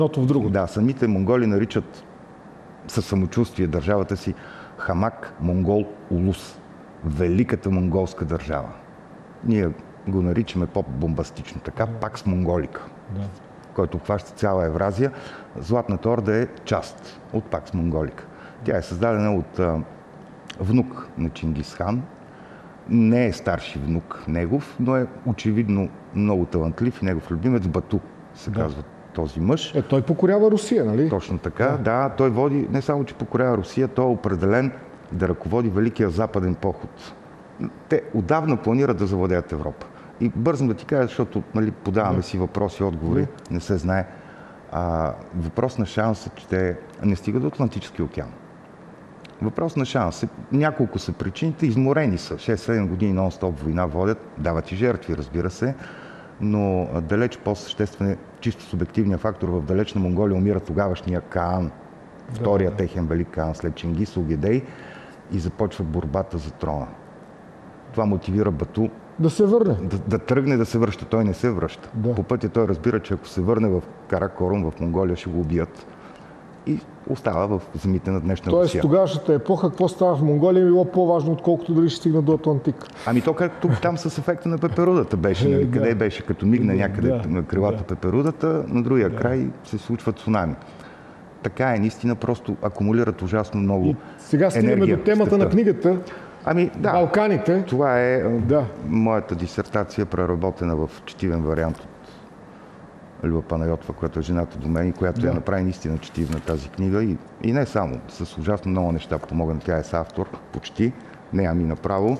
едното в друго. Да, самите монголи наричат със самочувствие държавата си Хамак Монгол Улус. Великата монголска държава. Ние го наричаме по-бомбастично така, Пакс Монголика, който обхваща цяла Евразия. Златната орда е част от Пакс Монголика. Тя е създадена от внук на Чингис хан. Не е старши внук негов, но е очевидно много талантлив и негов любимец Бату, се казва този мъж. Той покорява Русия, нали? Точно така, да. Той води, не само че покорява Русия, той е определен да ръководи Великия западен поход. Те отдавна планират да завладеят Европа. И бързам да ти кажа, защото подаваме си въпроси и отговори, не се знае. Въпрос на шанса, че те не стигат до Атлантическия океан. Въпрос на шанс. Няколко са причините. Изморени са. 6-7 години нон-стоп война водят. Дават и жертви, разбира се. Но далеч по-съществен е чисто субективния фактор. В далечна Монголия умира тогавашния Каан. Втория техен велик Каан след Чингис Огедей. И започва борбата за трона. Това мотивира Бату да се върне. Да тръгне да се връща. Той не се връща. По пътя той разбира, че ако се върне в Каракорум, в Монголия, ще го убият. И остава в земите на днешна Русия. Тоест тогавашната епоха, какво става в Монголия, било по-важно, отколкото дали ще стигна до Атлантик. То както там с ефекта на пеперудата беше. Къде беше, като мигна някъде на крилата пеперудата, на другия край се случва цунами. Така е, наистина, просто акумулират ужасно много енергия. Сега стигаме до темата на книгата. Балканите. Това е моята дисертация, преработена в четивен вариант от Люба Панайотова, която е жената до мен и която я направи наистина четивна тази книга. И не само, с ужасно много неща помогна. Тя е съавтор, почти, не ами направо.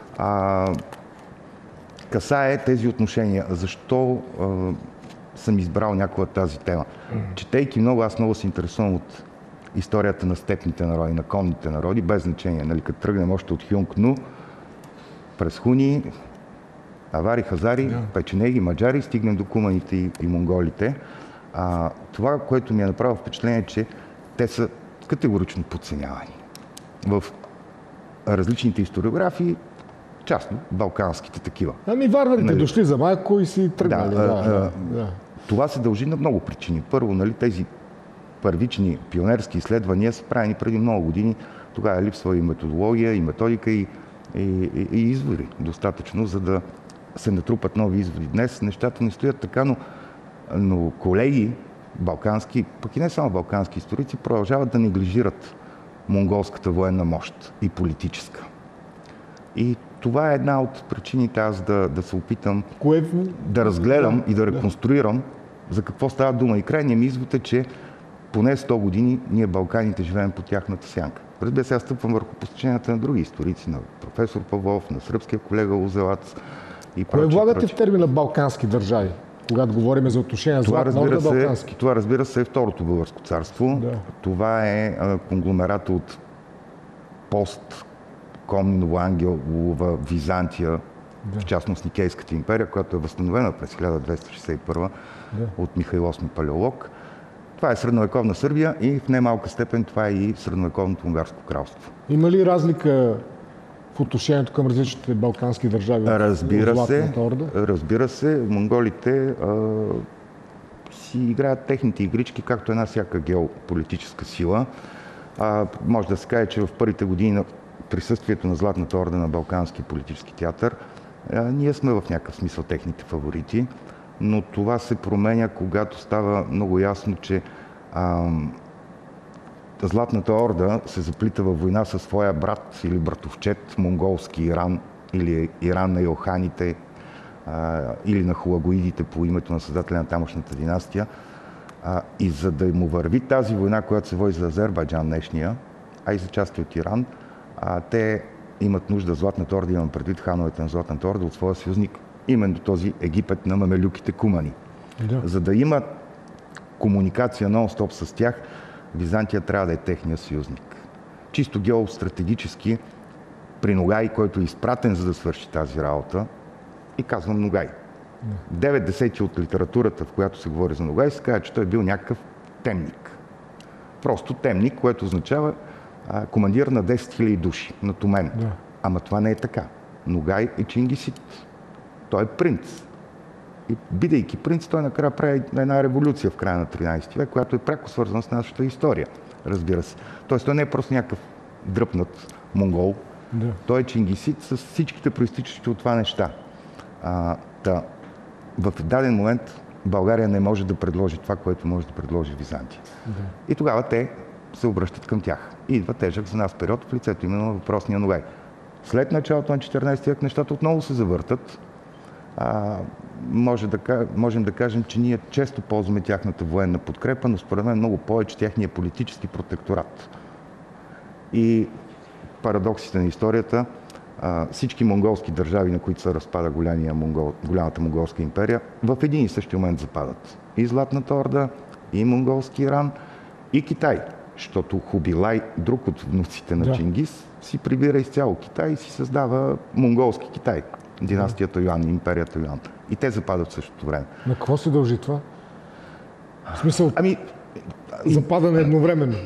Касае тези отношения. Защо съм избрал някоя тази тема? Четейки много, аз много се интересувам от историята на степните народи, на конните народи, без значение. Като тръгнем още от Хюнкну, през хуни, авари, хазари, печенеги, маджари, стигнем до куманите и монголите. Това, което ми е направило впечатление, е, че те са категорично подценявани. В различните историографии, частно балканските такива. Варварите дошли за малко и си тръгнали. Това се дължи на много причини. Първо, тези първични пионерски изследвания са правени преди много години. Тогава липсва и методология, и методика, и извори достатъчно, за да се натрупат нови изводи. Днес нещата не стоят така, но колеги балкански, пък и не само балкански историци, продължават да неглижират монголската военна мощ и политическа. И това е една от причините аз да се опитам да разгледам и да реконструирам за какво става дума. И крайният ми извод е, че поне 100 години ние Балканите живеем по тяхната сянка. Разбира се, аз стъпвам върху постиженията на други историци, на професор Павлов, на сръбския колега Лозелац и прочее. Кое влагате в термина балкански държави, когато говорим за отношения с Златна орда балкански? Това, разбира се, е Второто българско царство. Това е конгломерата от посткомнинова Ангелова Византия, в частност Никейската империя, която е възстановена през 1261 от Михаил VIII Палеолог. Това е средновековна Сърбия и в немалка степен това е и средновековното унгарско кралство. Има ли разлика в отношението към различните балкански държави? Разбира се. Монголите си играят техните игрички, както една всяка геополитическа сила. Може да се каже, че в първите години на присъствието на Златната орда на Балкански политически театър ние сме в някакъв смисъл техните фаворити. Но това се променя, когато става много ясно, че Златната орда се заплита във война със своя брат или братовчет, монголски Иран, или Иран на Йоханите, или на хулагоидите по името на създателя на тамошната династия. И за да му върви тази война, която се води за Азербайджан днешния, а и за части от Иран, те имат нужда Златната орда, имам предвид хановете на Златната орда, от своя съюзник, именно този Египет на мамелюките кумани. За да има комуникация нон-стоп с тях, Византия трябва да е техния съюзник. Чисто геостратегически при Ногай, който е изпратен за да свърши тази работа, и казвам Ногай. 9/10 от литературата, в която се говори за Ногай, се казва, че той е бил някакъв темник. Просто темник, което означава командир на 10 000 души, натомен. Ама това не е така. Ногай е чингисит. Той е принц. И бидейки принц, той накрая прави една революция в края на 13 век, която е пряко свързана с нашата история, разбира се. Тоест, той не е просто някакъв дръпнат монгол, да. Той е чингисид с всичките проистичащи от това неща. В даден момент България не може да предложи това, което може да предложи Византия. Да. И тогава те се обръщат към тях. И идва тежък за нас период в лицето именно въпросния Ногай. След началото на 14 век нещата отново се завъртат. Можем да кажем, че ние често ползваме тяхната военна подкрепа, но според мен много повече тяхния политически протекторат. И парадоксите на историята, всички монголски държави, на които се разпада голямата монголска империя, в един и същи момент западат. И Златната орда, и монголски Иран, и Китай. Защото Хубилай, друг от внуците на Чингис, си прибира изцяло Китай и си създава монголски Китай. Династията Юан, империята Юан. И те западат в същото време. На какво се дължи това? В смисъл, западане едновременно.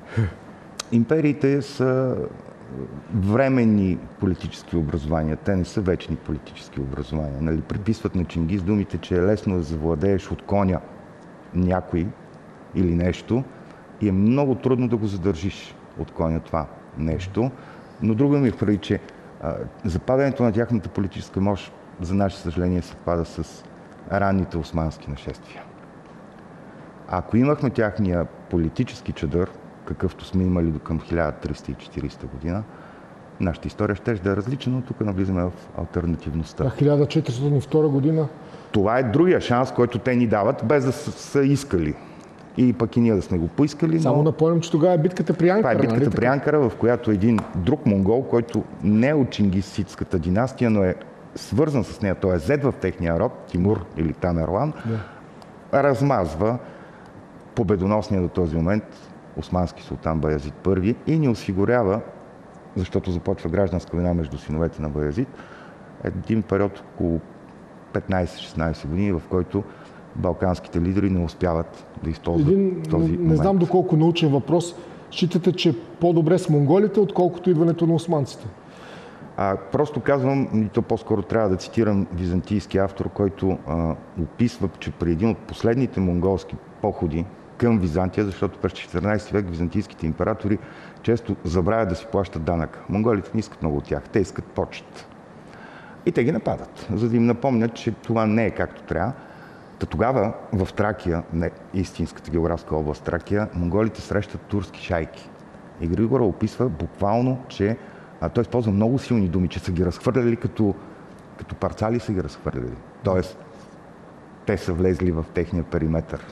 Империите са временни политически образования. Те не са вечни политически образования. Нали? Приписват на Чингис думите, че е лесно да завладееш от коня някой или нещо и е много трудно да го задържиш от коня това нещо. Но друго ми прави, че западането на тяхната политическа мощ за наше съжаление съвпада с ранните османски нашествия. Ако имахме тяхния политически чадър, какъвто сме имали до към 1340 година, нашата история ще да е различна, но тук навлизаме в алтернативността. 1402 година? Това е другия шанс, който те ни дават, без да са искали. И пък и ние да сме го поискали. Само напомням, че тогава е битката при Анкара. Това е битката при Анкара, в която един друг монгол, който не е от чингисидската династия, но е свързан с нея, той е зет в техния род, Тимур или Тамерлан, размазва победоносния до този момент османски султан Баязид I и ни осигурява, защото започва гражданска война между синовете на Баязид, един период около 15-16 години, в който балканските лидери не успяват да използват този момент. Не знам доколко научен въпрос. Считате, че по-добре с монголите, отколкото идването на османците? Просто казвам, и то по-скоро трябва да цитирам византийски автор, който описва, че при един от последните монголски походи към Византия, защото през 14 век византийските императори често забравят да си плащат данък. Монголите не искат много от тях, те искат почет. И те ги нападат, за да им напомнят, че това не е както трябва. Тогава в Тракия, не истинската географска област Тракия, монголите срещат турски шайки. И Григора описва буквално, че той използва много силни думи, че са ги разхвърляли като парцали са ги разхвърляли. Тоест, те са влезли в техния периметър.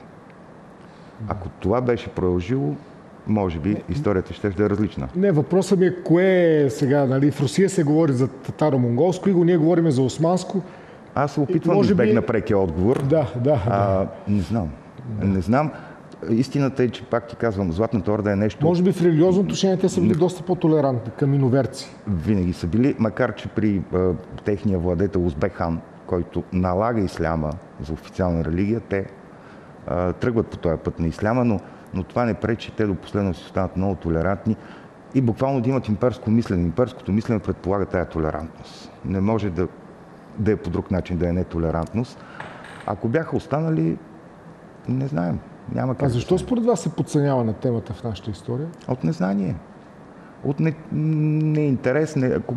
Ако това беше продължило, може би историята ще е различна. Не, въпросът ми е кое е сега, нали? В Русия се говори за татаро-монголско, ние говорим за османско. Аз се опитвам да избегна прекия отговор. Не знам. Не знам. Истината е, че пак ти казвам, Златната орда е нещо... Може би в религиозно отношение те са били доста по-толерантни към иноверци. Винаги са били, макар че при техния владетел Узбек хан, който налага исляма за официална религия, те тръгват по този път на исляма, но това не пречи те до последно си останат много толерантни и буквално да имат имперско мислене. Имперското мислене предполага тая толерантност. Не може да е по друг начин, да е нетолерантност. Ако бяха останали, не знаем. Няма как. Защо според вас се подценява на темата в нашата история? От незнание. От неинтерес.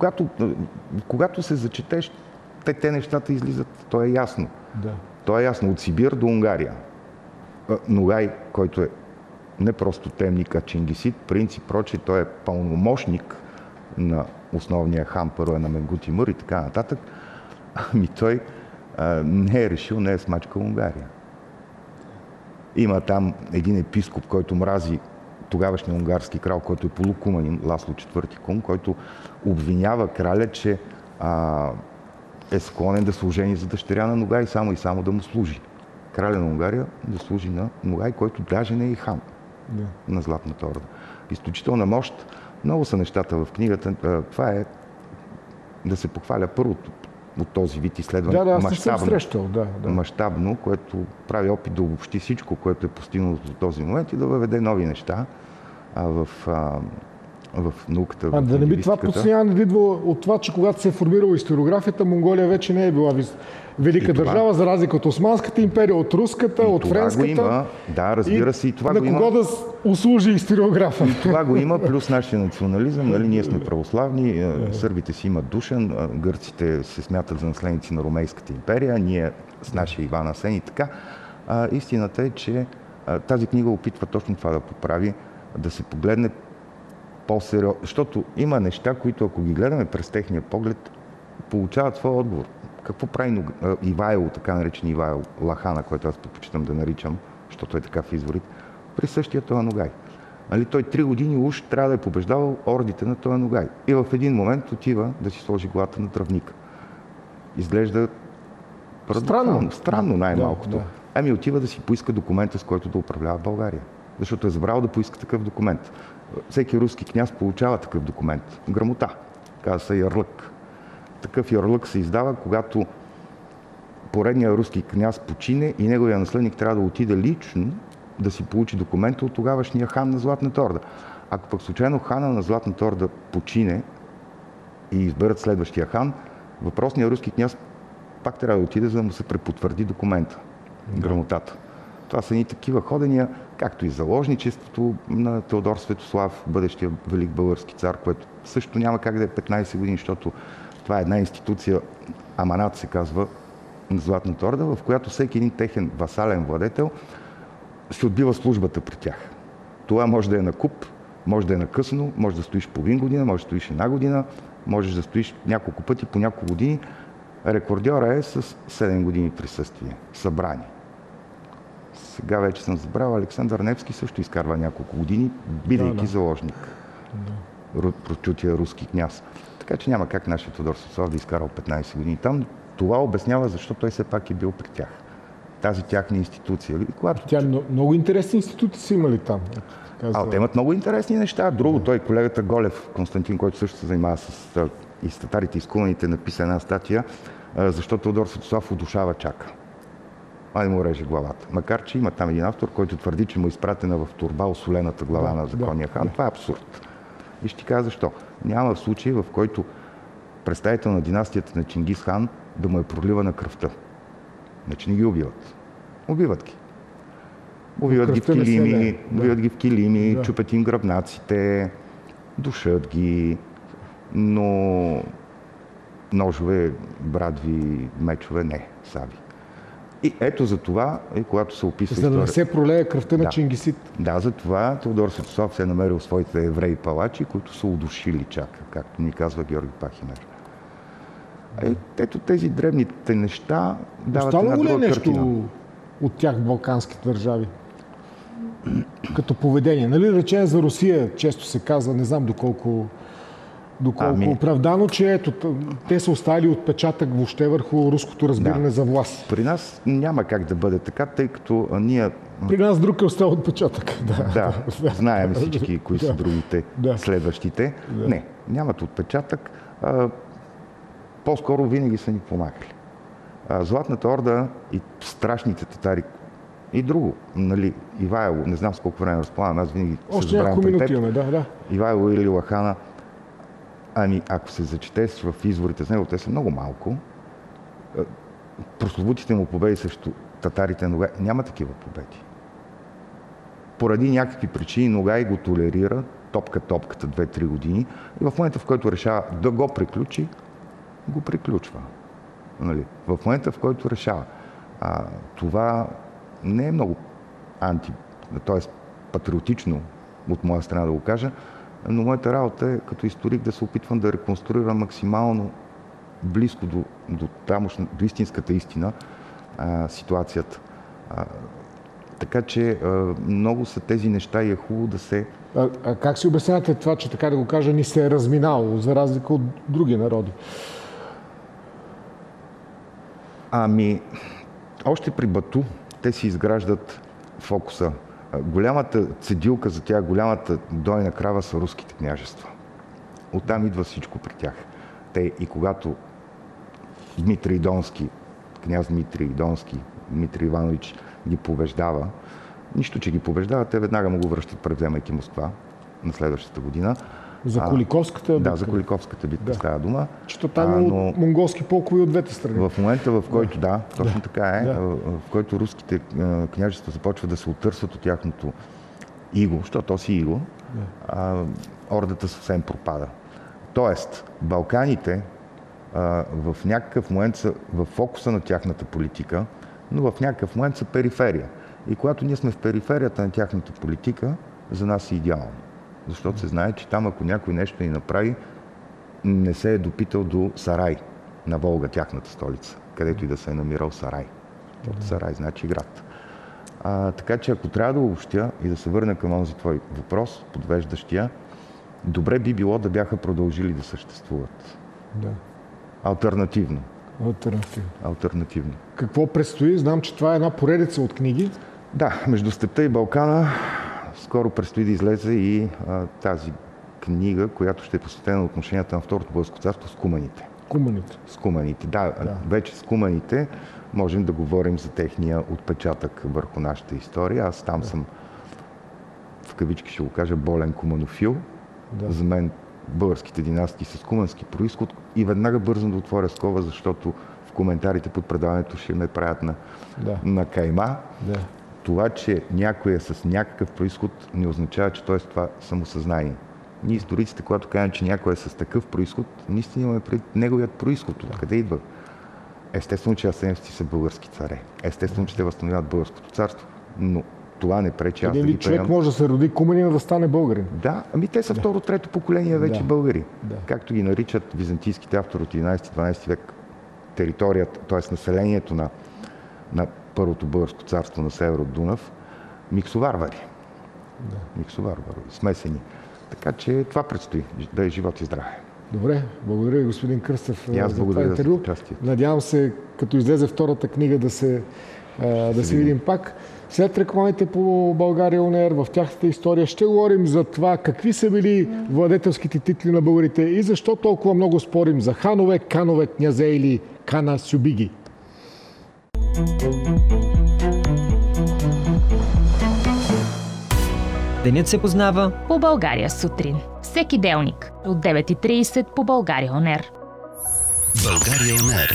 Когато се зачетеш, те нещата излизат. То е ясно. Да. То е ясно. От Сибир до Унгария. Ногай, който е не просто темник, а чингисид, принц и прочие, той е пълномощник на основния хан, първо е на Менгу Тимур и така нататък. Той не е решил, не е смачкал Унгария. Има там един епископ, който мрази тогавашния унгарски крал, който е полукуманин, Ласло IV Кун, който обвинява краля, че е склонен да се ожени за дъщеря на Ногай само и само да му служи. Краля на Унгария да служи на Ногай, който даже не е и хан на Златната орда. Изключителна мощ. Много са нещата в книгата. Това е да се похваля първото от този вид изследване мащабно, което прави опит да обобщи всичко, което е постигнато до този момент и да въведе нови неща в в науката, в Да не би това лингвистиката. подценяване да идва от това, че когато се е формирала историографията, Монголия вече не е била велика държава, за разлика от Османската империя, от руската, от френската. Има, да, разбира се, и това го има. На кого да услужи историографа? И това го има, плюс нашия национализъм. Нали, ние сме православни, сърбите си имат Душан, гърците се смятат за наследници на Ромейската империя, ние с нашия Иван Асен и така. Истината е, че тази книга опитва точно това да поправи, да се погледне по-сериозно, защото има неща, които ако ги гледаме през техния поглед, получават своя отговор. Какво прави Ивайло, така наречен Ивайло Лахана, който аз предпочитам да наричам, защото е така в изворите, при същия този Ногай. Нали, той 3 години уж трябва да е побеждавал ордите на този Ногай. И в един момент отива да си сложи главата на травника. Изглежда странно най-малкото. Да. Ами отива да си поиска документа, с който да управлява България. Защото е забрал да поиска такъв документ. Всеки руски княз получава такъв документ. Грамота. Казва се ярлък. Такъв ярлък се издава, когато поредният руски княз почине и неговия наследник трябва да отиде лично да си получи документа от тогавашния хан на Златната Орда. Ако пък случайно хана на Златната Орда почине и изберат следващия хан, въпросният руски княз пак трябва да отиде, за да му се препотвърди документа, грамотата. Това са едни такива ходения, както и заложничеството на Теодор Светослав, бъдещия велик български цар, което също няма как да е 15 години, защото това е една институция, Аманат се казва, на Златната Орда, в която всеки един техен васален владетел се отбива службата при тях. Това може да е на куп, може да е на късно, може да стоиш половин година, може да стоиш 1 година, можеш да стоиш няколко пъти по няколко години. Рекордьора е с 7 години присъствие, събрани. Сега вече съм забрал, Александър Невски също изкарва няколко години, бидейки заложник. Прочутия руски княз. Така че няма как нашия Теодор Светослав да изкарал 15 години там. Това обяснява защо той все пак е бил при тях. Тази тяхна институция. Много интересни институти са имали там. Те имат много интересни неща. Друго, той, колегата Голев, Константин, който също се занимава с и с татарите и скуланите, написа една статия, защо Теодор Светослав удушава чака. А не му реже главата. Макар че има там един автор, който твърди, че му е изпратена в турба осолената глава на законния хан. Това е абсурд. И ще ти кажа защо. Няма случай, в който представител на династията на Чингис хан да му е проливана кръвта. Значи не ги убиват. Убиват ги. Убиват ги в килими, чупят им гръбнаците, душат ги, но ножове, брадви, мечове не, саби. И ето за това, когато се описва история... За да не се пролее кръвта на чингисит. Да, за това Теодор Светослав се е намерил своите евреи палачи, които са удушили чака, както ни казва Георги Пахимер. Ето тези древните неща дават една друга картина. Нещо от тях в балканските държави? Като поведение. Нали, речение за Русия често се казва, не знам доколко оправдано, че ето, те са оставили отпечатък въобще върху руското разбиране за власт. При нас няма как да бъде така, тъй като ние... При нас друг е оставил отпечатък. Знаем всички кои са другите следващите. Не, нямат отпечатък. По-скоро винаги са ни помагали. Златната Орда и страшните татари и друго, нали, Ивайло, не знам с колко време разполагам, аз винаги се забравям пред теб. Ивайло или Лахана, ако се зачетеш в изворите с него, те са много малко. Прословутите му победи срещу татарите на Ногай, няма такива победи. Поради някакви причини Ногай го толерира, топката 2-3 години и в момента, в който решава да го приключи, го приключва. Нали? В момента, в който решава. Това не е много т.е. патриотично от моя страна да го кажа, но моята работа е като историк да се опитвам да реконструирам максимално близко до истинската истина ситуацията. Така че много са тези неща и е хубаво да се... как си обяснявате това, че така да го кажа, ни се е разминало, за разлика от други народи? Още при Бату те си изграждат фокуса. Голямата цедилка за тях, голямата дойна крава са руските княжества. Оттам идва всичко при тях. Те и когато Дмитрий Донски, княз Дмитрий Донски, Дмитрий Иванович ги побеждава, нищо, че ги побеждава, те веднага му го връщат, превземайки Москва на следващата година. За Куликовската битка? Да, за Куликовската битка става дума. Чето там има монголски полкове от двете страни. В момента, в който, точно така е, в който руските княжества започват да се отърсват от тяхното иго, защото то си иго, ордата съвсем пропада. Тоест, Балканите в някакъв момент са в фокуса на тяхната политика, но в някакъв момент са периферия. И когато ние сме в периферията на тяхната политика, за нас е идеално. Защото се знае, че там, ако някой нещо ни направи, не се е допитал до Сарай на Волга, тяхната столица, където и да се е намирал Сарай. Защото Сарай значи град. Така че, ако трябва да обобщя и да се върна към онзи твой въпрос, подвеждащия, добре би било да бяха продължили да съществуват. Да. Алтернативно. Алтернативно. Какво предстои? Знам, че това е една поредица от книги. Да, между Степта и Балкана скоро предстои да излезе и тази книга, която ще е посветена на отношенията на Второто българско царство с куманите. С куманите, да. Вече с куманите можем да говорим за техния отпечатък върху нашата история. Аз там съм, в кавички ще го кажа, болен куманофил. Да. За мен българските династии с кумански произход и веднага бързам да отворя скоба, защото в коментарите под предаването ще ме правят на кайма. Да. Това, че някой е с някакъв произход, не означава, че той е с това самосъзнание. Ние историците, когато кажем, че някой е с такъв произход, наистина имаме пред неговият произход. Откъде идва? Естествено, че асеневци са български царе. Естествено, че те възстановяват българското царство. Но това не пречи аз да ги приемам. Човек може да се роди куманин, да стане българин. Да, те са второ-трето поколение вече българи. Да. Както ги наричат византийските автори от 11-12 век, територията, т.е. населението на Първото българско царство на север от Дунав, миксоварвари. Да. Миксоварвари, смесени. Така че това предстои. Да е живот и здраве. Добре, благодаря ви, господин Кръстев, за това интервю. Надявам се, като излезе втората книга, да се видим пак. След рекламите по България On Air, в тяхната история ще говорим за това какви са били владетелските титли на българите и защо толкова много спорим за ханове, канове, князе или кана сюбиги. Денят се познава по България сутрин. Всеки делник от 9:30 по България On Air. България On Air.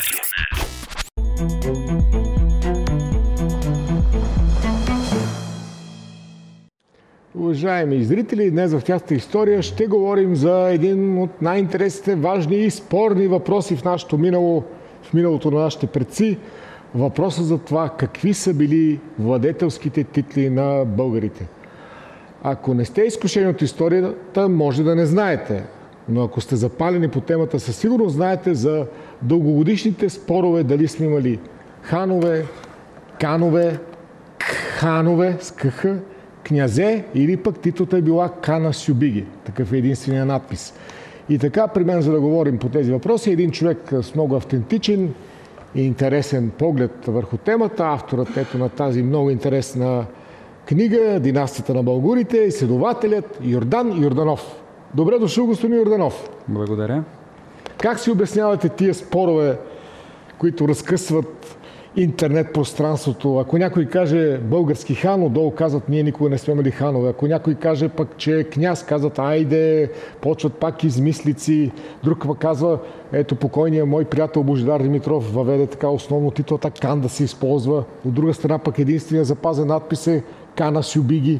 Уважаеми зрители, днес в тяхната история ще говорим за един от най-интересните, важни и спорни въпроси в нашето минало, в миналото на нашите предци. Въпросът за това какви са били владетелските титли на българите. Ако не сте изкушени от историята, може да не знаете. Но ако сте запалени по темата, със сигурност знаете за дългогодишните спорове, дали сме имали ханове, канове, ханове с кх, князе или пък титлата е била кана сюбиги. Такъв е единствения надпис. И така, при мен, за да говорим по тези въпроси, един човек с много автентичен и интересен поглед върху темата, авторът на тази много интересна книга "Династията на българите", изследователят Йордан Йорданов. Добре дошъл, господин Йорданов. Благодаря. Как си обяснявате тия спорове, които разкъсват интернет пространството? Ако някой каже български хан, отдолу казват, ние никога не сме имали ханове. Ако някой каже пък, че е княз, казват, айде, почват пак измислици. Друг пък казва, ето покойният мой приятел Божидар Димитров въведе така основно титлата кан да се използва. От друга страна пък единствения запазен надпис е кана сюбиги.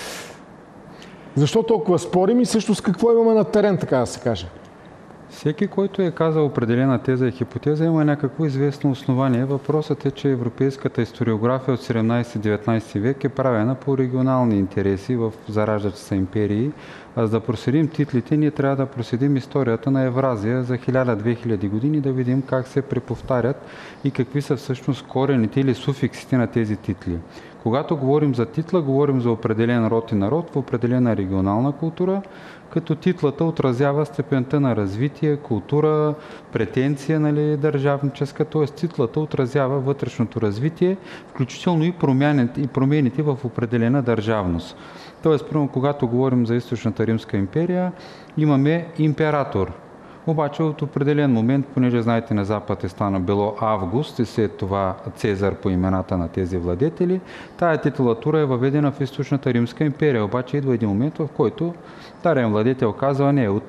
Защо толкова спорим и също с какво имаме на терен, така да се каже? Всеки, който е казал определена теза и хипотеза, има някакво известно основание. Въпросът е, че европейската историография от 17-19 век е правена по регионални интереси в зараждащи се империи. А за да проследим титлите, ние трябва да проследим историята на Евразия за 1000-2000 години, да видим как се преповтарят и какви са всъщност корените или суфиксите на тези титли. Когато говорим за титла, говорим за определен род и народ в определена регионална култура, като титлата отразява степента на развитие, култура, претенция, държавническа, т.е. титлата отразява вътрешното развитие, включително и промените в определена държавност. Т.е. когато говорим за Източната Римска империя, имаме император. Обаче от определен момент, понеже знаете на Запад е стана било Август и след това Цезар по имената на тези владетели, тая титулатура е въведена в Източната Римска империя. Обаче идва един момент, в който дарен владетел казва: не, от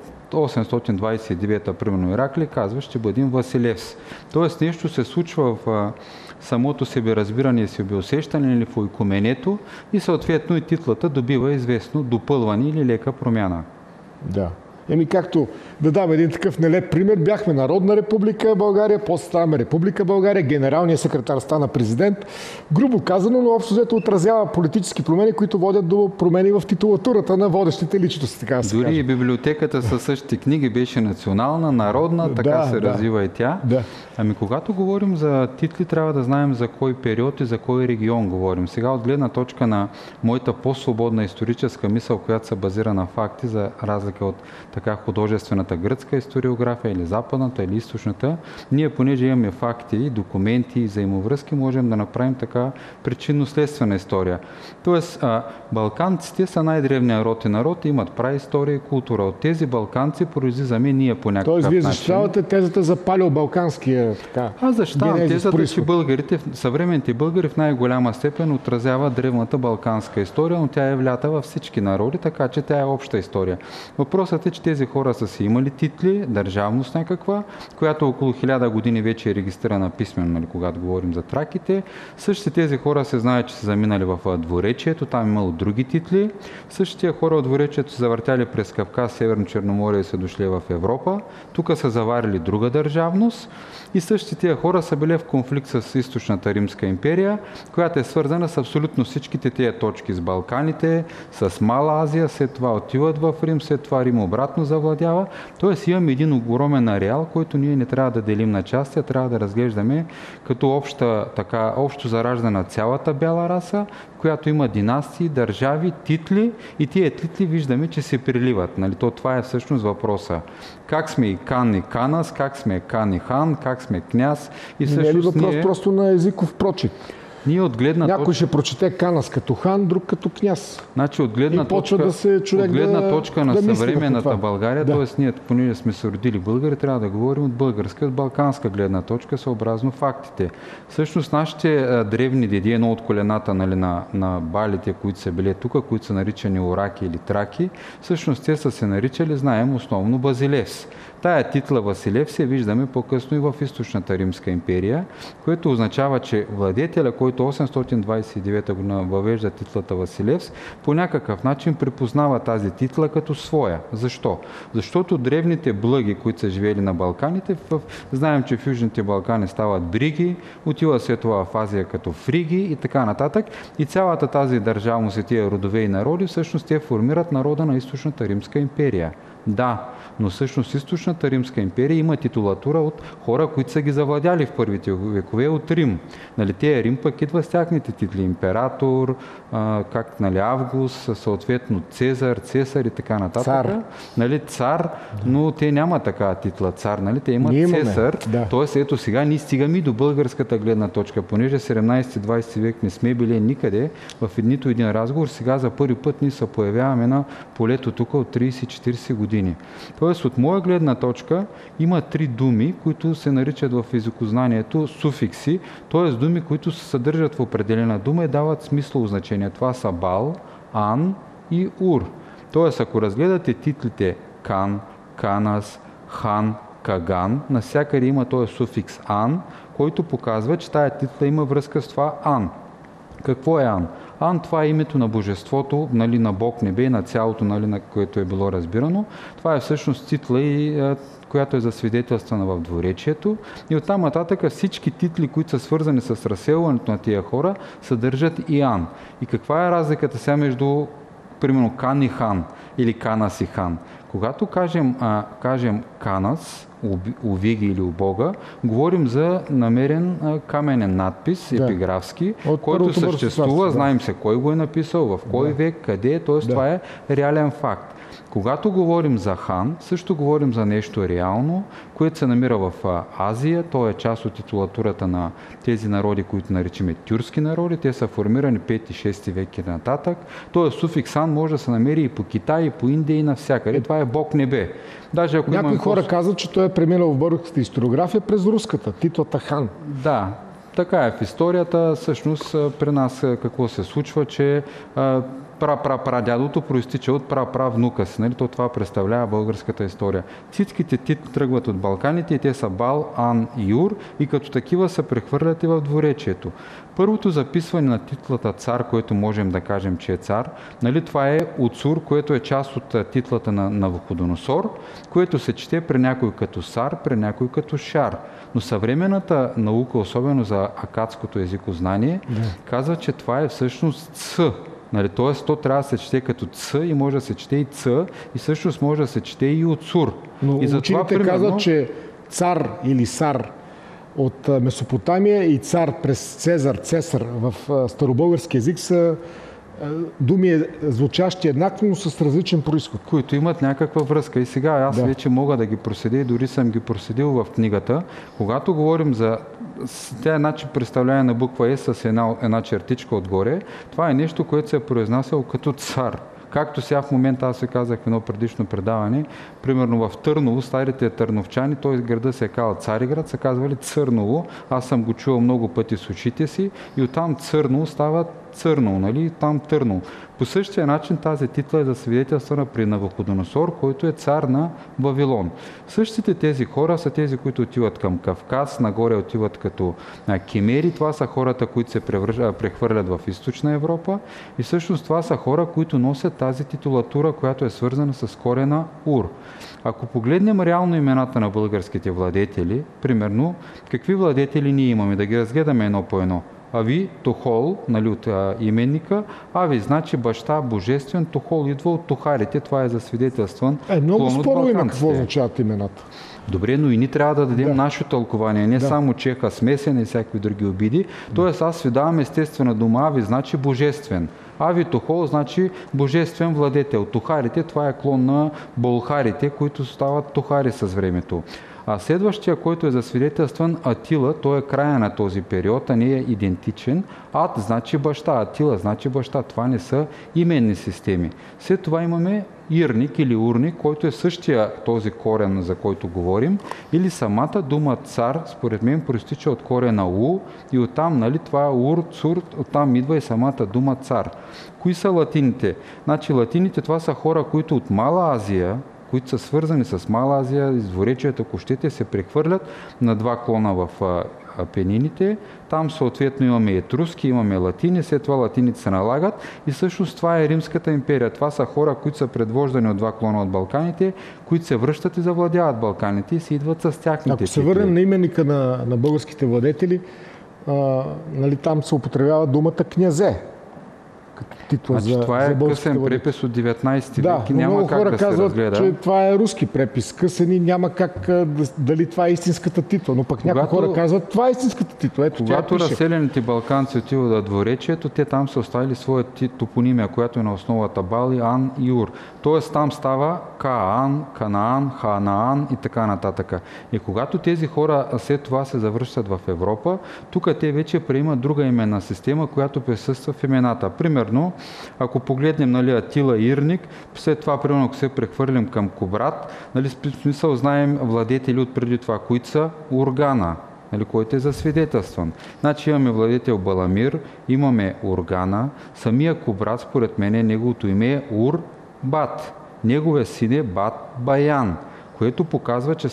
829-та, примерно Иракли, казва, ще бъдем Василевс. Тоест нещо се случва в самото себеразбиране и себеусещане или в ойкуменето и съответно и титлата добива известно допълване или лека промяна. Да. Както да дам един такъв нелеп пример, бяхме Народна република България, после ставаме Република България, генералният секретар стана президент. Грубо казано, но общо взето отразява политически промени, които водят до промени в титулатурата на водещите личности, така да се Дори каже. и библиотеката със същите книги беше национална, народна, така се развива и тя. Да. Ами когато говорим за титли, трябва да знаем за кой период и за кой регион говорим. Сега от гледна точка на моята по-свободна историческа мисъл, която се базира на факти, за разлика от така художествената гръцка историография или западната или източната, ние понеже имаме факти, документи и взаимовръзки, можем да направим така причинно-следствена история. Тоест, балканците са най-древният род и народ, имат праистория и култура. От тези балканци произлизаме ние по някакъв начин. Тоест, вие защитавате тезата за палеобалканския така. Аз защитавам тезата, че българите, съвременните българи в най-голяма степен отразяват древната балканска история, но тя е влята във всички народи, така че тя е обща история. Въпросът е, че тези хора са си имали титли, държавност някаква, която около 1000 години вече е регистрирана писмено, нали, когато говорим за траките. Същите тези хора се знаят, че са заминали в двуречието, там имало други титли. Същите хора от двуречието са завъртяли през Кавказ, Северно Черноморие и са дошли в Европа. Тук са заварили друга държавност. И същите хора са били в конфликт с Източната Римска империя, която е свързана с абсолютно всичките тези точки с Балканите, с Мала Азия, след това отиват в Рим, след това Рим обратно завладява. Тоест имаме един огромен ареал, който ние не трябва да делим на части, а трябва да разглеждаме като общо зараждана цялата бяла раса, която има династии, държави, титли и тия титли виждаме, че се приливат. Нали? Това е всъщност въпроса. Как сме и кан и канас, как сме кан и хан, как сме княз и всъщност не е ли въпрос просто на езиков прочит? Ние от гледна Някой ще прочете Канас като хан, друг като княз. Значи от гледна точка на съвременната България, т.е. ние, понеже сме се родили българи, трябва да говорим от българска, от балканска гледна точка, съобразно фактите. Всъщност нашите древни деди, едно от колената, нали, на балите, които са били тук, които са наричани ораки или траки, всъщност те са се наричали, знаем, основно Базилевс. Тая титла Василев се виждаме по-късно и в Източната Римска империя, което означава, че владетеля, който 829 година въвежда титлата Василевс, по някакъв начин припознава тази титла като своя. Защо? Защото древните блъги, които са живели на Балканите, знаем, че в Южните Балкани стават бриги, отива след това в Азия като фриги и така нататък. И цялата тази държавност и тия родове и народи, всъщност те формират народа на Източната Римска империя. Да, но всъщност Източната Римска империя има титулатура от хора, които са ги завладяли в първите векове от Рим. Нали, те Рим пък идва с тяхните титли. Император, нали, Август, съответно Цезар, Цесар и така нататък. Цар. Нали, цар, но те няма такава титла цар. Нали, те имат Цесар. Да. Тоест, ето сега ние стигаме до българската гледна точка. Понеже 17-20 век не сме били никъде в нито един разговор, сега за първи път ние се появяваме на полето тук от 30-40 години. Тоест, от моя гледна точка има 3 думи, които се наричат в езикознанието суфикси, т.е. думи, които се съдържат в определена дума и дават смислово значение. Това са бал, ан и ур. Тоест, ако разгледате титлите кан, канас, хан, каган, навсякъде има този суфикс ан, който показва, че тая титла има връзка с това ан. Какво е ан? Ан, това е името на божеството, нали, на Бог небе и на цялото, нали, на което е било разбирано. Това е всъщност титла, която е засвидетелствана в двуречието. И оттам нататък всички титли, които са свързани с разселването на тия хора, съдържат и ан. И каква е разликата сега между, примерно, кан и хан или канас и хан? Когато кажем канас, Овиги или Убога, говорим за намерен каменен надпис, епиграфски, който съществува, знаем се кой го е написал, в кой век, къде, т.е. това е реален факт. Когато говорим за хан, също говорим за нещо реално, което се намира в Азия. То е част от титулатурата на тези народи, които наричаме тюркски народи. Те са формирани 5-6 век и нататък. Тоест суфикс хан може да се намери и по Китай, и по Индия, и навсякъде. Това е Бог небе. Даже ако някои хора казват, че той е преминал в българската историография през руската, титлата хан. Да, така е в историята. Всъщност при нас какво се случва, че прадядото проистича от внука си. Нали? То това представлява българската история. Всичките титли тръгват от Балканите и те са Бал, Ан и Юр и като такива се прехвърлят и в двуречието. Първото записване на титлата цар, което можем да кажем, че е цар, нали, това е Уцур, което е част от титлата на Навуходоносор, което се чете при някой като Сар, при някой като Шар. Но съвременната наука, особено за акадското езикознание, казва, че това е всъщност Ц. Нали, т.е. то трябва да се чете като Ц и може да се чете и Ц и всъщност може да се чете и Уцур. Но и учените казват, че цар или Сар от Месопотамия и цар през Цесар в старобългарски език са думи звучащи еднакво, но с различен произход. Които имат някаква връзка. И сега аз вече мога да ги проследя и дори съм ги проследил в книгата. Когато говорим за тя начин представление на буква Е с една чертичка отгоре, това е нещо, което се е произнасяло като цар. Както сега в момента аз ви казах в едно предишно предаване, примерно в Търново, старите търновчани, той града се е казал Цариград, се казвали Църново. Аз съм го чувал много пъти с ушите си и оттам Църново става Църново, нали? Там Търново. По същия начин тази титла е засвидетелствана при Навуходоносор, който е цар на Вавилон. Същите тези хора са тези, които отиват към Кавказ, нагоре отиват като кемери. Това са хората, които се прехвърлят в Източна Европа и всъщност това са хора, които носят тази титулатура, която е свързана с корена Ур. Ако погледнем реално имената на българските владетели, примерно, какви владетели ние имаме, да ги разгледаме едно по едно. Ави, Тохол, нали, от именника. Ави, значи баща божествен, Тохол идва от тухарите, това е засвидетелстван. Много споро има какво означават имената. Добре, но и ние трябва да дадем нашето тълкование, не само чеха смесен и всякакви други обиди. Тоест аз ви давам естествена дума, Ави значи божествен. Ави Тохол значи божествен владетел. Тухарите, това е клон на болхарите, които стават тухари с времето. А следващия, който е засвидетелстван Атила, той е края на този период, а не е идентичен. Ат значи баща, Атила значи баща. Това не са именни системи. След това имаме Ирник или Урник, който е същия този корен, за който говорим. Или самата дума цар, според мен, проистича от корена У и оттам, нали, това е Ур, Цур, оттам идва и самата дума цар. Кои са латините? Значи латините това са хора, които от Мала Азия, които са свързани с Мала Азия, из дворечието, ако щете, се прехвърлят на два клона в Апенините. Там съответно имаме етруски, имаме латини, след това латините се налагат и всъщност това е Римската империя. Това са хора, които са предвождани от два клона от Балканите, които се връщат и завладяват Балканите и се идват с тяхните. Ако се върнем на именника на българските владетели, нали, там се употребява думата князе. Като титла значи, това е късен препис от 19 век и няма как да се разгледа. Много хора казват, че това е руски препис, късен и няма как дали това е истинската титла. Но пък някои хора казват, това е истинската титла. Ето, когато разселените балканци отиват до дворечието, те там са оставили своята топонимия, която е на основата Бали, Ан и Юр. Тоест там става Каан, Канаан, Ханаан и така нататък. И когато тези хора след това се завръщат в Европа, тук те вече приемат друга именна система, която присъства в имената. Примерно, ако погледнем, нали, Атила и Ирник, след това, примерно, ако се прехвърлим към Кубрат, нали, в смисъл знаем владетели от преди това, които са Ургана, нали, който е засвидетелстван. Значи имаме владетел Баламир, имаме Ургана, самия Кубрат, според мен, неговото име е Ур-Бат. Неговия син е Бат Баян, което показва, че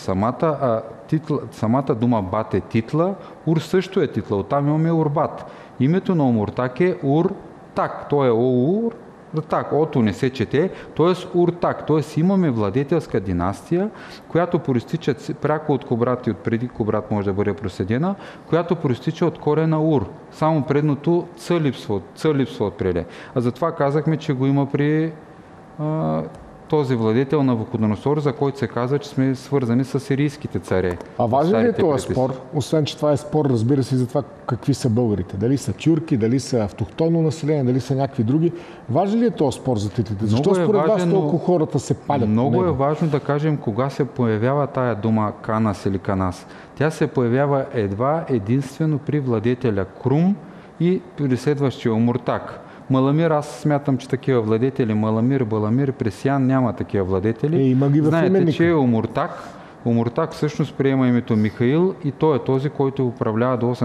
самата дума Бат е титла, Ур също е титла, оттам имаме Урбат. Името на Омуртак е Ур-Так, той е Оур, так, ото не се чете, т.е. Уртак, т.е. имаме владетелска династия, която проистича пряко от Кубрат и от преди Кубрат може да бъде проследена, която проистича от корена Ур. Само предното Ц липсва отпреди. А затова казахме, че го има при този владетел на Навуходоносор, за който се казва, че сме свързани с сирийските царе. А важен ли е този спор? Освен, че това е спор, разбира се, за това какви са българите. Дали са тюрки, дали са автохтонно население, дали са някакви други. Важен ли е този спор за титлите? Защо според вас толкова хората се палят? Много е важно да кажем кога се появява тая дума Канас или Канас. Тя се появява единствено при владетеля Крум и при следващия Омуртак. Маламир, аз смятам, че такива владетели, Маламир, Баламир, Пресиян, няма такива владетели. Има ги в Знаете, че е Омуртак всъщност приема името Михаил и той е този, който управлява до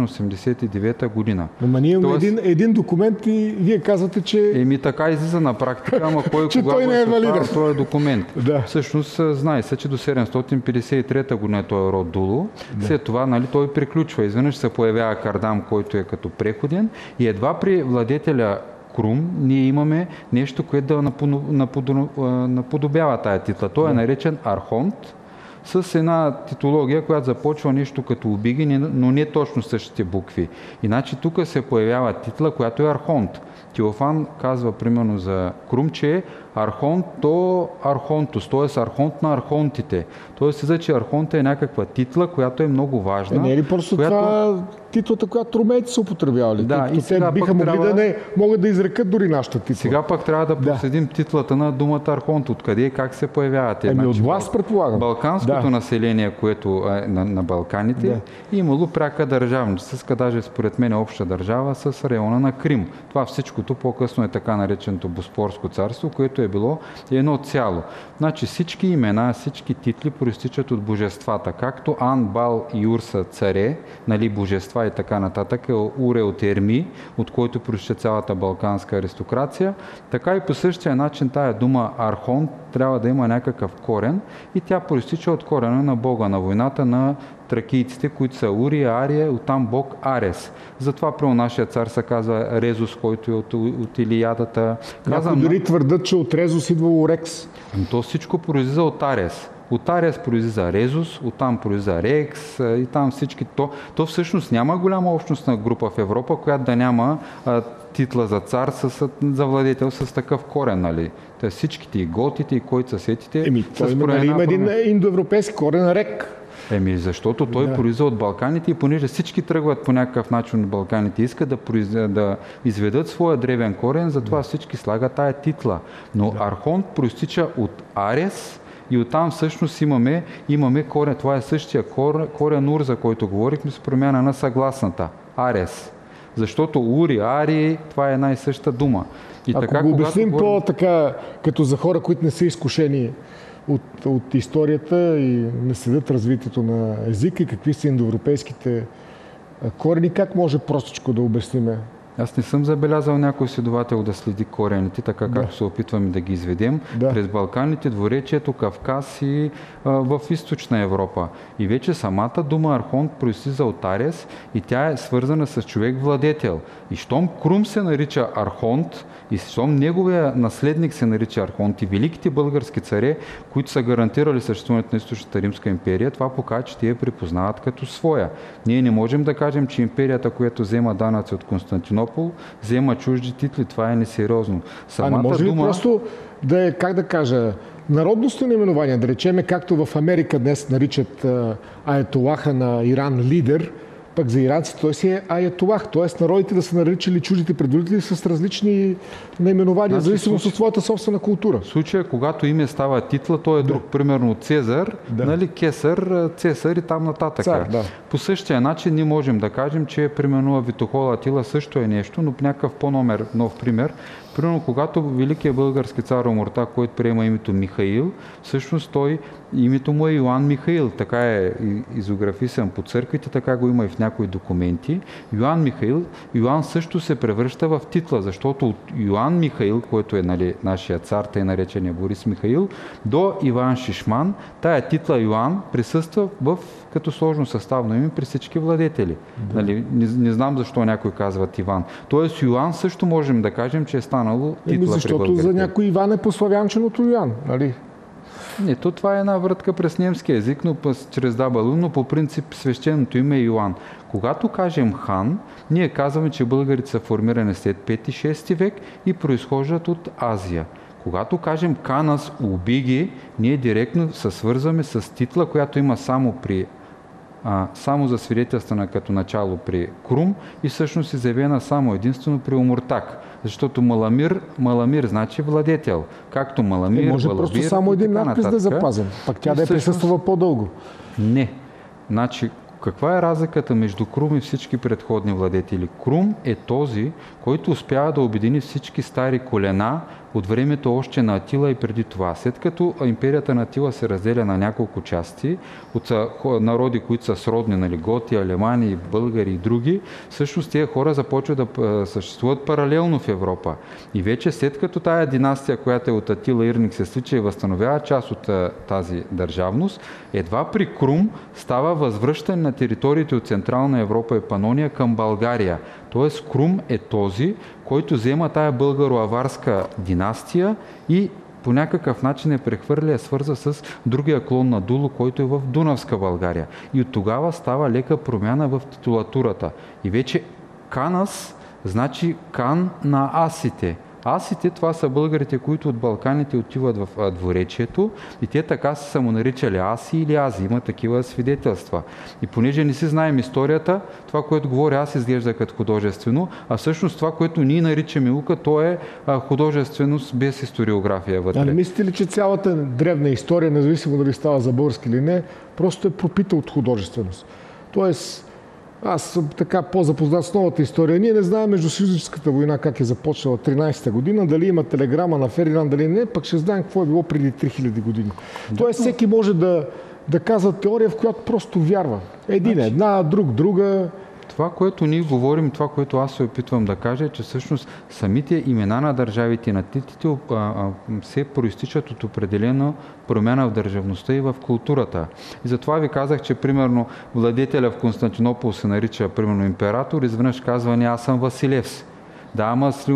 889 година. Ама ние имаме един документ и вие казвате, че... Така излиза на практика, ама кой че кога той не е валиден. Този документ. Да. Всъщност, знае се, че до 753 година той е род Дуло. Да. След това той приключва. Изведнъж се появява Кардам, който е като преходен и едва при владетеля Крум ние имаме нещо, което да наподобява тая титла. Той е наречен Архонт, с една титология, която започва нещо като Убиги, но не точно същите букви. Иначе тук се появява титла, която е Архонт. Теофан казва примерно за Крум, че е Архонт то Архонтус, т.е. Архонт на архонтите. Т.е. че Архонта е някаква титла, която е много важна. Не е ли просто това титлата, която румейци са употребявали? Да, и сега те биха могли да не могат да изрекат дори нашата титла. Сега пък трябва да проследим титлата на думата Архонт. Откъде и как се появяват? От власт, предполагам. Балканското население, което е на Балканите, имало пряка държавница, даже според мен обща държава с района на Крим. Това всичкото по-късно е така нареченото Боспорско царство, което е било едно цяло. Значи всички имена, всички титли проистичат от божествата, както Ан, Бал и Юр са царе, божества и така нататък, Уре от Ерми, от който проистича цялата балканска аристокрация, така и по същия начин тая дума Архонт трябва да има някакъв корен и тя проистича от корена на бога на войната на тракийците, които са Урия, Ария, оттам бог Арес. Затова при нашия цар се казва Резус, който е от Илиадата. Някои дори твърдат, че от Резус идва Орекс. То всичко произлиза от Арес. От Арес произлиза Резус, оттам произлиза Рекс и там всички. То всъщност няма голяма общностна група в Европа, която да няма титла за цар, за владетел с такъв корен, нали? Те всичките и готите, и който съсетите. Има един индоевропейски корен Рек. Защото той произлиза от Балканите и понеже всички тръгват по някакъв начин от Балканите, искат да изведат своя древен корен, затова всички слагат тая титла. Но Архонт проистича от Арес и оттам всъщност имаме корен. Това е същия корен Ур, за който говорихме, с промяна на съгласната. Арес. Защото Ури, Ари, това е една и съща дума. И ако така, го обясним по-така, като за хора, които не са изкушени от историята и не следят развитието на езика и какви са индоевропейските корени, как може простичко да обясниме? Аз не съм забелязал някой следовател да следи корените, така както се опитваме да ги изведем през Балканите, Дворечието, Кавказ и в източна Европа. И вече самата дума Архонт произлиза от Арес и тя е свързана с човек-владетел. И щом Крум се нарича Архонт и щом неговия наследник се нарича Архонт и великите български царе, които са гарантирали съществуването на Източната Римска империя, това показва, че те я припознават като своя. Ние не можем да кажем, че империята, която взема данъци от Константинопол, взема чужди титли. Това е несериозно. Не може ли просто да е, как да кажа, народностно наименование, да речеме, както в Америка днес наричат аятолаха на Иран лидер, пък за иранците той си е аятолах, т.е. народите да са наричали чуждите предводители с различни наименования, в зависимост от своята собствена култура. В случая, когато име става титла, той е друг. Примерно Цезар, Кесар, Цесар и там нататък. По същия начин ние можем да кажем, че примерно Витохол Атила също е нещо, но някакъв нов пример. Примерно, когато великият български цар Омуртак, който приема името Михаил, всъщност името му е Йоан Михаил. Така е изографисан по църквите, така го има и в някои документи. Йоан Михаил, Йоан също се превръща в титла, защото от Йоан Михаил, който е нашия цар, тъй наречения Борис Михаил, до Иван Шишман, тая титла Йоан присъства като сложно съставно име при всички владетели. Не знам защо някой казват Иван. Тоест Йоан също можем да кажем, че е станало титла при българите. Защото за някой Иван е по-славянченото Йоан, нали? Не, това е една вратка през немски език, но чрез дабалу, но по принцип свещеното име е Йоан. Когато кажем хан, ние казваме, че българите са формирани след 5-6 век и произхождат от Азия. Когато кажем Канас убиги, ние директно се свързваме с титла, която има само за свидетелствана като начало при Крум и всъщност е заявена само единствено при Омуртаг. Защото Маламир значи владетел. Както Маламир, може Балабир, просто само един надпис да е запазен. Пак тя да е присъствала по-дълго. Не. Значи, каква е разликата между Крум и всички предходни владетели? Крум е този, който успява да обедини всички стари колена от времето още на Атила и преди това. След като империята на Атила се разделя на няколко части, от народи, които са сродни, нали, готи, алемани, българи и други, всъщност тези хора започват да съществуват паралелно в Европа. И вече след като тая династия, която е от Атила Ирник, се случи и възстановява част от тази държавност, едва при Крум става възвръщане на териториите от Централна Европа и Панония към България. Тоест Крум е този, който взема тая българо-аварска династия и по някакъв начин е прехвърля, свърза с другия клон на Дуло, който е в Дунавска България. И от тогава става лека промяна в титулатурата. И вече Канас значи кан на асите. Асите, това са българите, които от Балканите отиват в двуречието и те така са самонаричали Аси или Ази. Има такива свидетелства. И понеже не си знаем историята, това, което говоря аз, изглежда като художествено, а всъщност това, което ние наричаме Лука, то е художественост без историография вътре. А не мислите ли, че цялата древна история, независимо дали става за български или не, просто е пропита от художественост? Тоест, аз съм така по-запознат с новата история. Ние не знаем Междусъюзническата война как е започнала 13-та година, дали има телеграма на Фердинанд, дали не, пък ще знаем какво е било преди 3000 години. Тоест всеки може да казва теория, в която просто вярва. Една, друга. Това, което ние говорим, това, което аз се опитвам да кажа, е, че всъщност самите имена на държавите и на титлите се проистичат от определена промяна в държавността и в културата. И затова ви казах, че примерно владетеля в Константинопол се нарича примерно император, изведнъж казва: не, аз съм Василевс. Да, ама с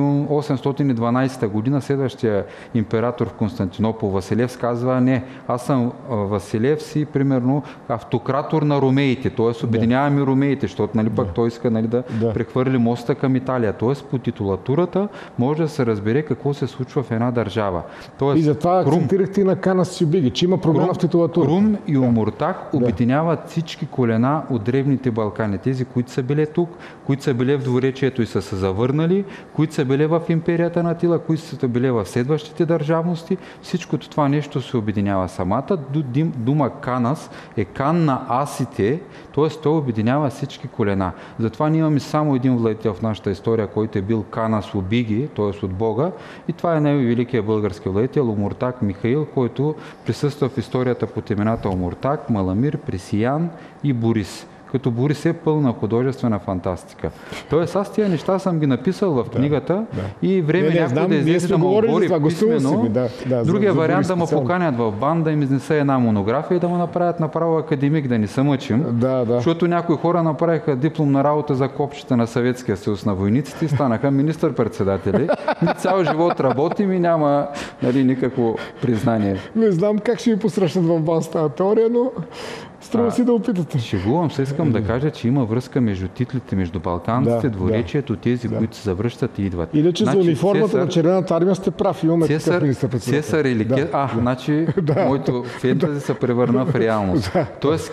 812 година следващия император в Константинопол Василевс казва: не, аз съм Василевс и примерно автократор на ромеите, т.е. обединяваме ромеите, защото нали, пък той иска нали, да прехвърли моста към Италия. Т.е. по титулатурата може да се разбере какво се случва в една държава. Тоест, и затова акцентирахте и на Канас Юбиги, че има промяна в титулатурата. Крум и Омуртаг обединяват всички колена от древните Балкани. Тези, които са били тук, които са били в двуречието и са се завърнали, които са били в империята на Атила, които са били в следващите държавности. Всичкото това нещо се обединява. Самата дума Канас е кан на асите, т.е. той обединява всички колена. Затова ние имаме само един владетел в нашата история, който е бил Канас Убиги, т.е. от Бога, и това е най-великият български владетел Омуртаг Михаил, който присъства в историята под имената Омуртаг, Маламир, Пресиян и Борис. Като Борис е пълна художествена фантастика. Тоест аз тия неща съм ги написал в книгата и време някой да излезе да ме обори писмено. Другия вариант да ме поканят в бан, да им изнеса една монография и да ме направят направо академик, да не се мъчим. Защото някои хора направиха дипломна работа за копчета на Съветския съюз на войниците и станаха министър-председатели. Цял живот работим и няма нали, никакво признание. Не знам как ще ви посрещнат в бан с тази теория, но струва си да опитате. Шегувам се, искам да кажа, че има връзка между титлите, между балканците, двуречието, тези, които се завръщат и идват. Иначе за униформата на Червената армия сте прав, имаме такъв министър-председател. Цесар или значи моето фентази се превърна в реалност. Тоест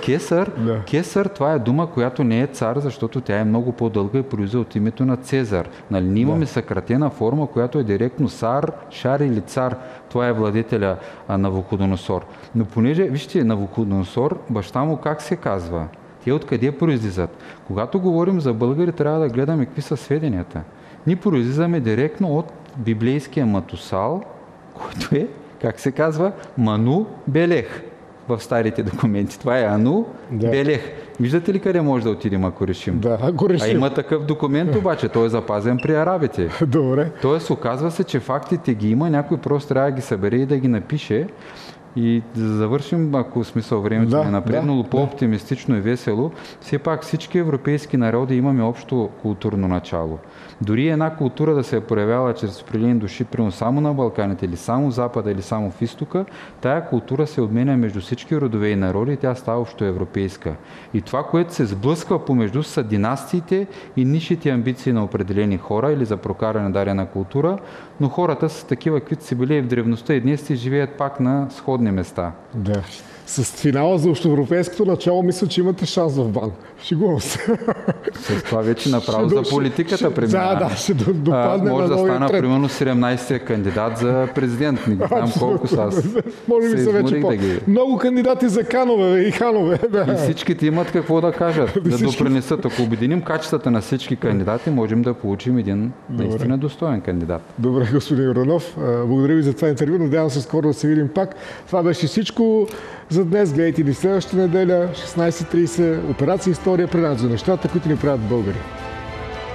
Кесар, това е дума, която не е цар, защото тя е много по-дълга и произвежда от името на Цезар. Нали, ние имаме съкратена форма, която е директно Сар, Шар или цар. Това е владетеля Навуходоносор. Но понеже, вижте, Навуходоносор, баща му как се казва? Те откъде произлизат? Когато говорим за българи, трябва да гледаме какви са сведенията. Ние произлизаме директно от библейския Матусал, който е, как се казва, Ману Белех в старите документи. Това е Ану Белех. Виждате ли къде може да отидем, ако решим? Ако решим. А има такъв документ обаче, той е запазен при арабите. Добре. Тоест, оказва се, че фактите ги има, някой просто трябва да ги събере и да ги напише. И да завършим, ако смисъл времето е напреднало, по-оптимистично и весело, все пак всички европейски народи имаме общо културно начало. Дори една култура да се е проявяла чрез определени души, примерно само на Балканите, или само в Запада, или само в Изтока, тая култура се обменя между всички родове и народи и тя става общо европейска. И това, което се сблъсква помежду, са династиите и нишите амбиции на определени хора или за прокаране на дадена култура, но хората са такива, каквито си били и в древността и днес си живеят пак на сходни места. Да. С финала за общоевропейското начало мисля, че имате шанс в БАН. Шегувам се. С това вече направо за политиката преминава. Да, ще допадне може на да стана трет. примерно 17-тия кандидат за президент. Не знам колко са. Може би са вече много кандидати за канове и ханове. Да. И всичките имат какво да кажат, да допринесат. Ако обединим качествата на всички кандидати, можем да получим един наистина достоен кандидат. Добре, господин Юранов. Благодаря ви за това интервю. Надявам се скоро да се видим пак. Това беше всичко за днес. Гледайте ни следващата неделя, 16:30. Операция История, предаването за нещата, които ни правят българи.